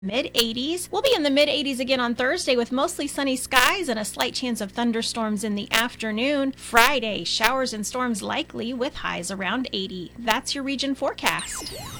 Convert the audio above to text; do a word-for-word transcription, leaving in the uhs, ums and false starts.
Mid eighties. We'll be in the mid eighties again on Thursday with mostly sunny skies and a slight chance of thunderstorms in the afternoon. Friday, showers and storms likely with highs around eighty. That's your region forecast.